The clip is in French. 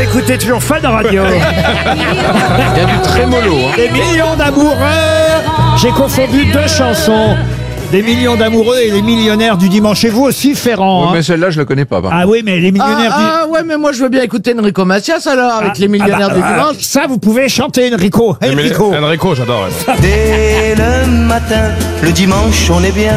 écoutez toujours Fun Radio. Il y a du trémolo. Hein. Des millions d'amoureux. J'ai confondu deux chansons. Des millions d'amoureux et les millionnaires du dimanche. Et vous aussi, Ferrand. Oui, hein. mais celle-là, je la connais pas. Ah oui, mais les millionnaires Ouais, mais moi je veux bien écouter Enrico Macias alors, avec les millionnaires du dimanche. Ça, vous pouvez chanter, Enrico. Enrico. Enrico, j'adore. Dès le matin, le dimanche, on est bien.